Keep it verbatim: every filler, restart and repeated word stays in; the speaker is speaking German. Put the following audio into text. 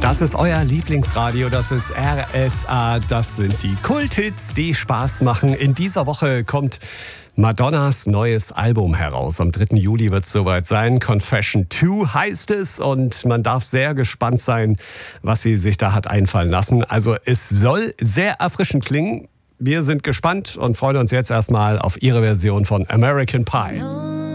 Das ist euer Lieblingsradio, das ist R S A, das sind die Kulthits, die Spaß machen. In dieser Woche kommt Madonnas neues Album heraus. Am dritten Juli wird es soweit sein. Confession zwei heißt es und man darf sehr gespannt sein, was sie sich da hat einfallen lassen. Also es soll sehr erfrischend klingen. Wir sind gespannt und freuen uns jetzt erstmal auf ihre Version von American Pie.